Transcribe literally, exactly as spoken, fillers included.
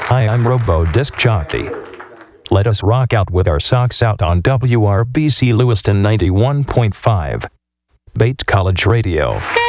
Hi, I'm Robo Disc Jockey. Let us rock out with our socks out on W R B C Lewiston ninety-one point five. Bates College Radio.